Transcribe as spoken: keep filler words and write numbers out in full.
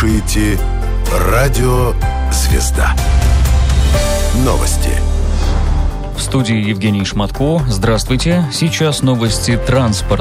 слушаете «Радио Звезда». Новости. В студии Евгений Шматко. Здравствуйте. Сейчас новости транспорта.